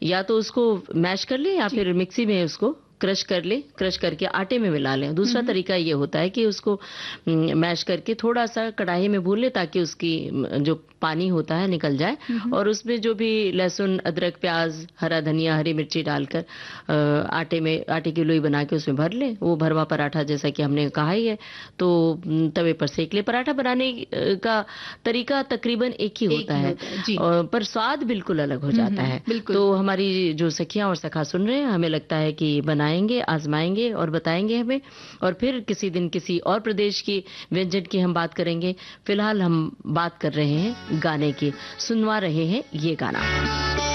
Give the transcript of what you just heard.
या तो उसको मैश कर ले या फिर मिक्सी में उसको क्रश कर ले, क्रश करके आटे में मिला लें। दूसरा तरीका ये होता है कि उसको मैश करके थोड़ा सा कढ़ाई में भून ले ताकि उसकी जो पानी होता है निकल जाए, और उसमें जो भी लहसुन, अदरक, प्याज, हरा धनिया, हरी मिर्ची डालकर आटे की लोई बना के उसमें भर ले। वो भरवा पराठा जैसा कि हमने कहा ही है, तो तवे पर सेक ले। पराठा बनाने का तरीका तकरीबन एक ही होता है, पर स्वाद बिल्कुल अलग हो जाता है। तो हमारी जो सखियां और सखा सुन रहे हैं, हमें लगता है कि बनाएंगे, आजमाएंगे और बताएंगे हमें, और फिर किसी दिन किसी और प्रदेश की व्यंजन की हम बात करेंगे। फिलहाल हम बात कर रहे हैं गाने की, सुनवा रहे हैं ये गाना।